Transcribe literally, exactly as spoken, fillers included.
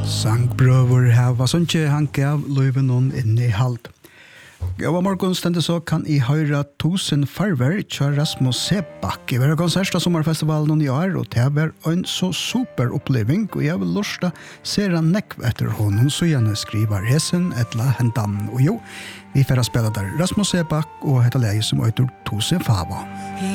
Sangbrøver hava sånn ikke han gav løyven noen inne i halv. Ja, og morgen stende så kan I høyre tusen farver til Rasmus Sebak. I være konsert av sommerfestivalen i år, og det var en så super oppleving, og jeg vil lusta ser han nekv etter honom, så gjerne skriver hesen etla hendan. Og jo, vi får spela der Rasmus Sebak, og heter leie som øyter tusen fava.